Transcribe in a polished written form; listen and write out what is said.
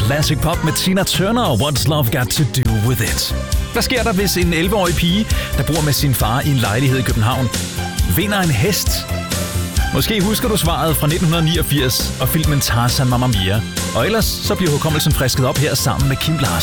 Classic Pop med Tina Turner og What's Love Got To Do With It. Hvad sker der, hvis en 11-årig pige, der bor med sin far i en lejlighed i København, vinder en hest? Måske husker du svaret fra 1989 og filmen Tarzan Mamma Mia. Og ellers så bliver hukommelsen frisket op her sammen med Kim Larsen.